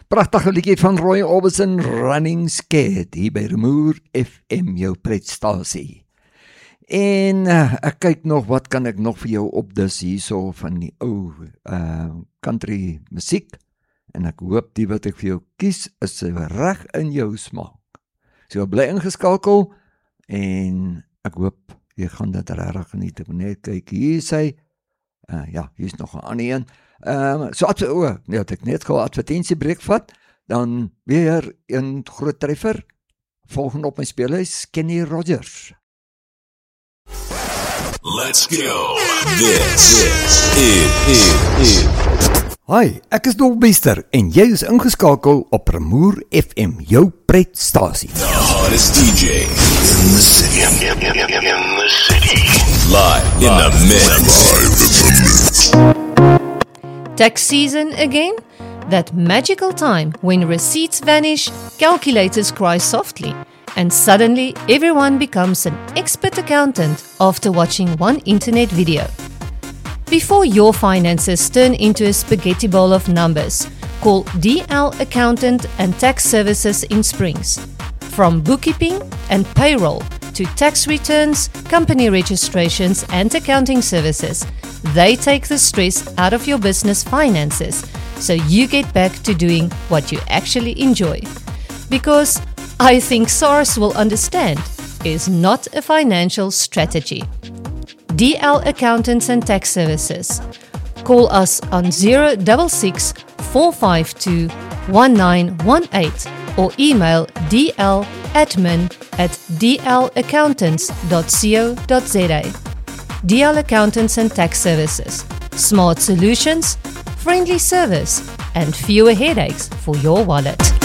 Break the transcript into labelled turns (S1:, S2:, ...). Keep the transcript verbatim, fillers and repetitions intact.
S1: Pragtige liedjie van Roy Orbison, Running Scared, hier by Remoer F M, jou pretstasie. En uh, ek kyk nog, wat kan ek nog vir jou opdis hierso van die ou uh, country musiek, en ek hoop die wat ek vir jou kies, is reg in jou smaak. So bly ingeskakel, en ek hoop, jy gaan dit reg geniet. Ek moet net kyk, hier sê, uh, ja, hier is nog 'n ander een, Um, so adver, oh, nee, het ek net gou advertentiebreek vat, dan weer een groot treffer, volgende op my speellys, Kenny Rogers.
S2: Let's go. This is, is, is.
S1: Hi, ek is Dolbester en jy is ingeskakel op Remoer F M, jou pretstasie.
S2: The hottest D J in the city. In, in, in, in the city. Live in the mix. Live in the mix.
S3: Tax season again? That magical time when receipts vanish, calculators cry softly, and suddenly everyone becomes an expert accountant after watching one internet video. Before your finances turn into a spaghetti bowl of numbers, call D L Accountant and Tax Services in Springs. From bookkeeping and payroll to tax returns, company registrations and accounting services, they take the stress out of your business finances so you get back to doing what you actually enjoy. Because I think SARS will understand is not a financial strategy. D L Accountants and Tax Services. Call us on zero six six, four five two, one nine one eight or email dladmin at d l accountants dot co dot z a. D L Accountants and Tax Services. Smart solutions, friendly service, and fewer headaches for your wallet.